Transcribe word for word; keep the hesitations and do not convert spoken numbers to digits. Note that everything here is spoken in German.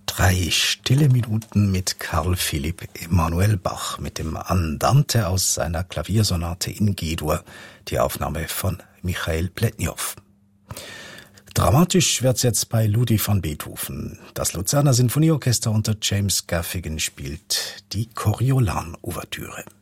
Drei stille Minuten mit Carl Philipp Emanuel Bach mit dem Andante aus seiner Klaviersonate in G-Dur, die Aufnahme von Michael Pletniow. Dramatisch wird's jetzt bei Ludwig van Beethoven. Das Luzerner Sinfonieorchester unter James Gaffigan spielt die Coriolan-Ouvertüre.